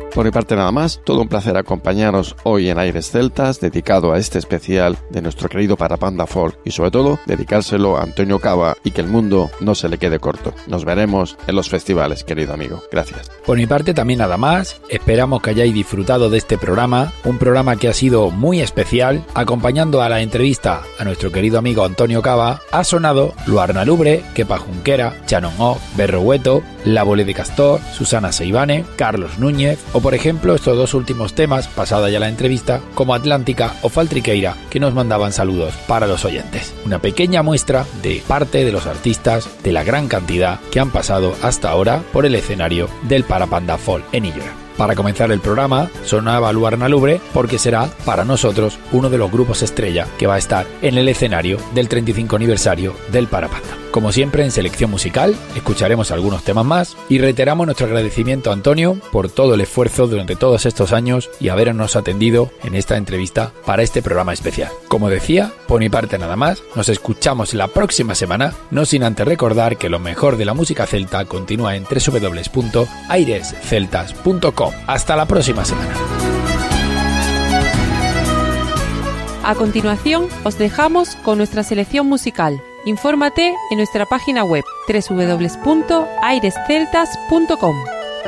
Por mi parte nada más, todo un placer acompañaros hoy en Aires Celtas, dedicado a este especial de nuestro querido Parapanda Folk y sobre todo dedicárselo a Antonio Cava y que el mundo no se le quede corto. Nos veremos en los festivales, querido amigo. Gracias. Por mi parte también nada más, esperamos que hayáis disfrutado de este programa, un programa que ha sido muy especial. Acompañando a la entrevista a nuestro querido amigo Antonio Cava, ha sonado Luarna Lubre, Kepa Junquera, Chanon O, Berrohueto, La Bole de Castor, Susana Seivane, Carlos Núñez o por ejemplo estos dos últimos temas, pasada ya la entrevista, como Atlántica o Faltriqueira, que nos mandaban saludos para los oyentes. Una pequeña muestra de parte de los artistas, de la gran cantidad que han pasado hasta ahora por el escenario del Parapanda Folk en Illora. Para comenzar el programa sonaba Luarna Lubre porque será para nosotros uno de los grupos estrella que va a estar en el escenario del 35 aniversario del Parapanda. Como siempre en selección musical escucharemos algunos temas más y reiteramos nuestro agradecimiento a Antonio por todo el esfuerzo durante todos estos años y habernos atendido en esta entrevista para este programa especial. Como decía, por mi parte nada más, nos escuchamos la próxima semana, no sin antes recordar que lo mejor de la música celta continúa en www.airesceltas.com. Hasta la próxima semana. A continuación, os dejamos con nuestra selección musical. Infórmate en nuestra página web www.airesceltas.com.